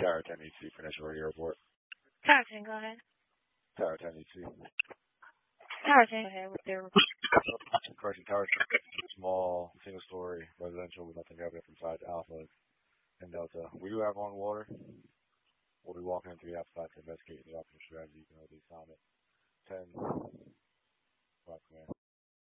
Tower 10 EC, Financial Radio Report. Tower 10, go ahead. Tower 10 EC. Tower 10, go ahead with their report. Correction, Tower 10, small, single-story, residential with nothing happening from side to Alpha and Delta. We do have on water. We'll be walking into the outside to investigate the option strategy. You can already sound it. 10. Black man.